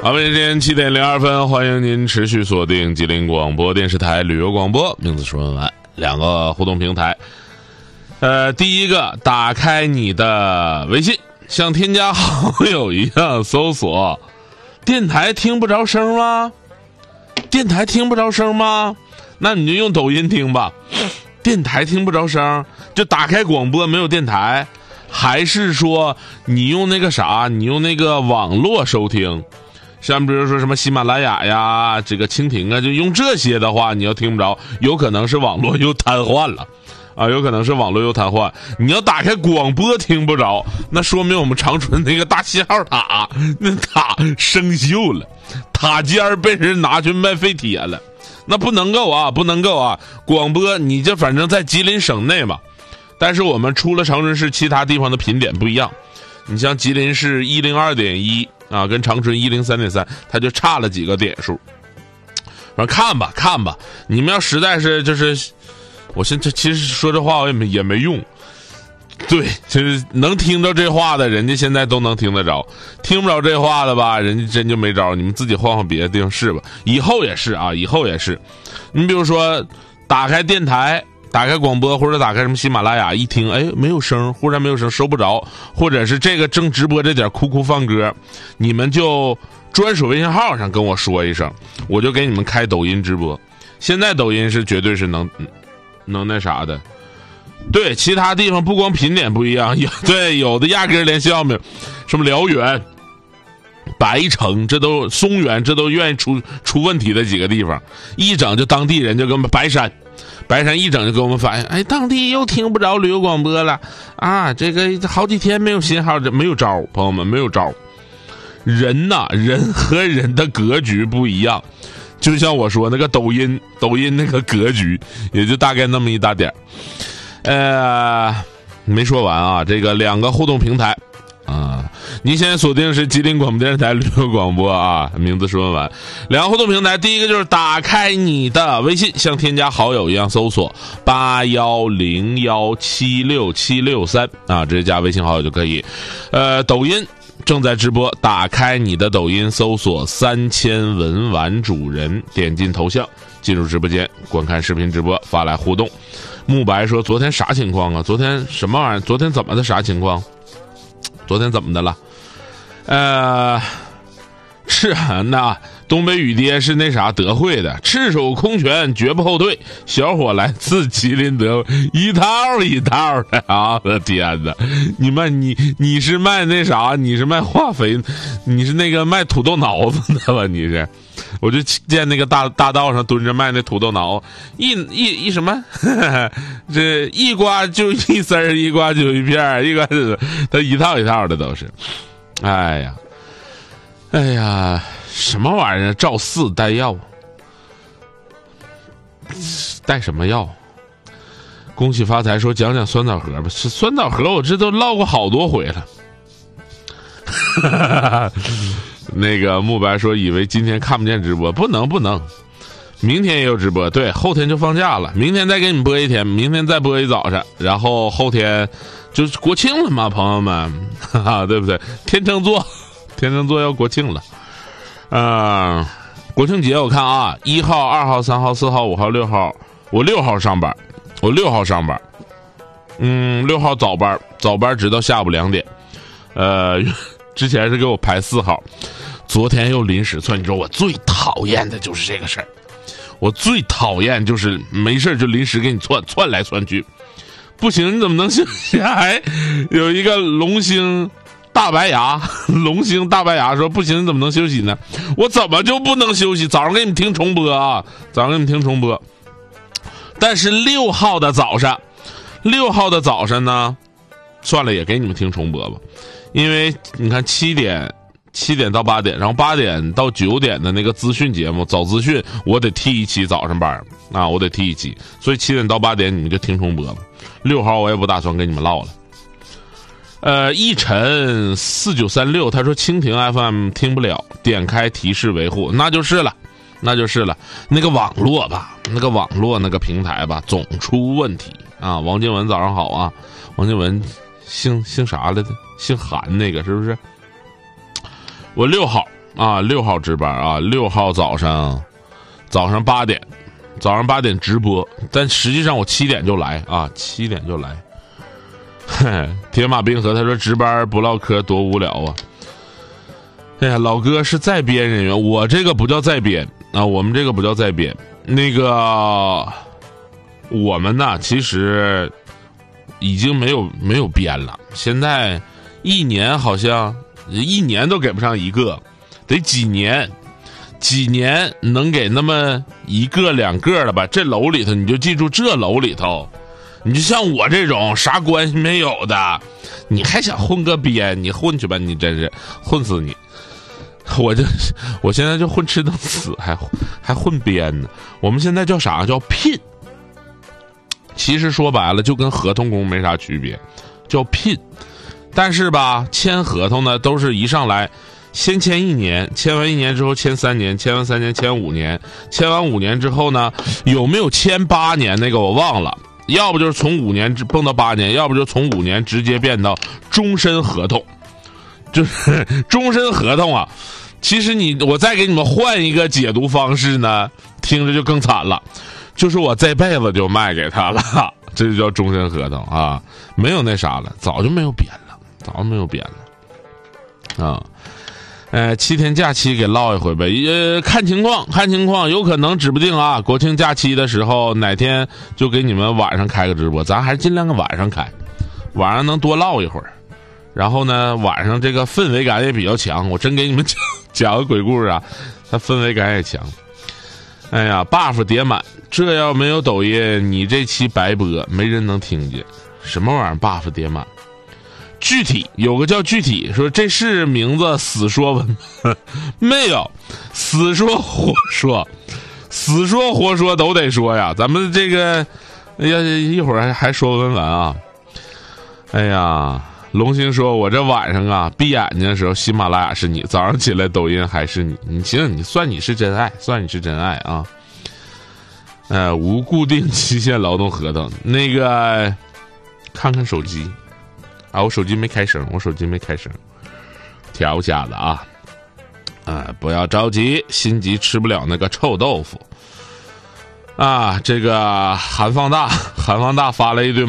好，北京7:02，欢迎您持续锁定吉林广播电视台旅游广播，名字是文玩，两个互动平台。第一个，打开你的微信，像添加好友一样搜索。电台听不着声吗？电台听不着声吗？那你就用抖音听吧。电台听不着声，就打开广播没有电台，还是说你用那个啥，你用那个网络收听？像比如说什么喜马拉雅呀，这个蜻蜓啊，就用这些的话，你要听不着，有可能是网络又瘫痪了啊，有可能是网络又瘫痪。你要打开广播听不着，那说明我们长春那个大信号塔那塔生锈了，塔尖儿被人拿去卖废铁了，那不能够啊，不能够啊！广播你这反正在吉林省内嘛，但是我们出了长春市其他地方的频点不一样，你像吉林市102.1。啊，跟长春103.3，它就差了几个点数。反正看吧，你们要实在是就是，我现在其实说这话我也没用。对，就是能听着这话的，人家现在都能听得着；听不着这话的吧，人家真就没招。你们自己换换别的地方试吧。以后也是啊，以后也是。你比如说，打开电台。打开广播或者打开什么喜马拉雅一听，哎，没有声，忽然没有声，收不着，或者是这个正直播这点哭放歌，你们就专属微信号上跟我说一声，我就给你们开抖音直播。现在抖音是绝对是能那啥的。对，其他地方不光频点不一样，有的压根连信号没有，什么辽源、白城，这都松原，这都愿意出问题的几个地方，一整就当地人就跟我们白山一整就给我们反映，哎，当地又听不着旅游广播了啊！这个好几天没有信号，没有招，朋友们没有招。人呐，人和人的格局不一样，就像我说那个抖音那个格局，也就大概那么一大点。没说完啊，这个两个互动平台。您现在锁定是吉林广播电视台旅游广播啊，名字说完。两个互动平台，第一个就是打开你的微信，像添加好友一样搜索8101767663啊，直接加微信好友就可以。抖音正在直播，打开你的抖音，搜索3000文玩主人，点进头像，进入直播间，观看视频直播，发来互动。慕白说：“昨天啥情况啊？昨天什么玩意儿？昨天怎么的？啥情况？昨天怎么的了？”是那东北雨爹是那啥德惠的，赤手空拳绝不后退。小伙来自吉林德惠，一套一套的啊！我的天哪，你是卖那啥？你是卖化肥？你是那个卖土豆脑子的吧？你是？我就见那个大道上蹲着卖那土豆脑，一什么，这一刮就一丝儿，一刮就一片，一刮就他一套一套的都是。哎呀，什么玩意儿？赵四带药，带什么药？恭喜发财说讲讲酸枣核吧，是酸枣核，我这都唠过好多回了。那个慕白说以为今天看不见直播，不能，明天也有直播，对，后天就放假了，明天再给你们播一天，明天再播一早上，然后后天就是国庆了嘛，朋友们，哈哈，对不对？天秤座要国庆了，国庆节我看啊，1号、2号、3号、4号、5号、6号，我6号上班，6号早班直到下午2点，之前是给我排4号，昨天又临时窜，你知道我最讨厌的就是这个事儿，我最讨厌就是没事就临时给你窜来窜去，不行你怎么能休息？还有一个龙星大白牙说不行你怎么能休息呢？我怎么就不能休息？早上给你们听重播啊，但是6号的早上呢，算了，也给你们听重播吧。因为你看7点到8点，然后8点到9点的那个资讯节目早资讯，我得替一期早上班啊，我得替一期，所以7点到8点你们就听重播吧。6号我也不打算跟你们唠了。一晨4936他说蜻蜓 FM 听不了，点开提示维护，那就是了，那个网络那个平台吧总出问题啊。王静文早上好啊，王静文姓啥来的？姓韩那个是不是？我6号啊，6号值班啊，6号早上8点直播，但实际上我7点就来啊，7点就来。铁马冰河他说值班不唠嗑多无聊啊。哎呀，老哥是在编人员，我这个不叫在编啊，我们这个不叫在编。那个我们呢，其实已经没有编了。现在一年好像1年都给不上一个，得几年能给那么1个2个的吧？这楼里头你就记住，这楼里头，你就像我这种啥关系没有的，你还想混个编？你混去吧，你真是混死你！我现在就混吃等死，还混编呢。我们现在叫啥？叫聘。其实说白了就跟合同工没啥区别，叫聘。但是吧，签合同呢都是一上来先签1年，签完1年之后签3年，签完3年签5年，签完5年之后呢，有没有签8年那个我忘了，要不就是从5年蹦到8年，要不就从5年直接变到终身合同。就是终身合同啊，其实我再给你们换一个解读方式呢，听着就更惨了，就是我这辈子就卖给他了，这就叫终身合同啊，没有那啥了，早就没有编了啊。7天假期给唠一回呗，看情况，有可能指不定啊。国庆假期的时候哪天就给你们晚上开个直播，咱还是尽量个晚上开，晚上能多唠一会儿。然后呢，晚上这个氛围感也比较强，我真给你们讲个鬼故事啊，它氛围感也强。哎呀 ，buff 叠满，这要没有抖音，你这期白播，没人能听见。什么玩意儿 buff 叠满？具体有个叫具体说这是名字死说文没有，死说活说都得说呀。咱们这个哎呀一会儿还说文啊。哎呀，龙星说我这晚上啊闭眼睛的时候喜马拉雅是你，早上起来抖音还是你，你行，你算你是真爱啊。无固定期限劳动合同，那个看看手机啊，我手机没开声，调一下子啊。不要着急，心急吃不了那个臭豆腐啊。这个韩放大发了一堆